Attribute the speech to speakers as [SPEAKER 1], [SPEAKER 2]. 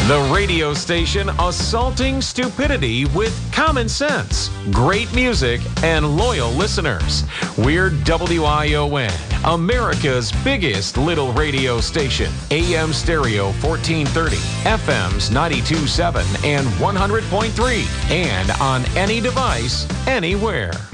[SPEAKER 1] The radio station assaulting stupidity with common sense, great music, and loyal listeners. We're WION, America's biggest little radio station. AM stereo 1430, FM's 92.7 and 100.3, and on any device, anywhere.